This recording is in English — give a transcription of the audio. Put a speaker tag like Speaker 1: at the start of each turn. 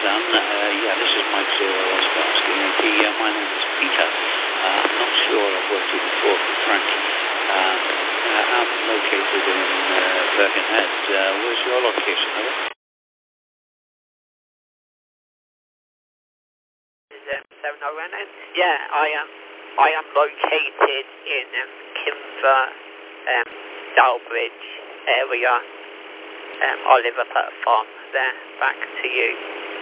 Speaker 1: Dan. This is Mike Zero Oscar asking MP. My name is Peter. I'm not sure I've worked with you before from Frank. I'm located in Birkenhead. Where's your location?
Speaker 2: Yeah, I am located in Kimber, Dalbridge area. Oliver Platform there. Back to you.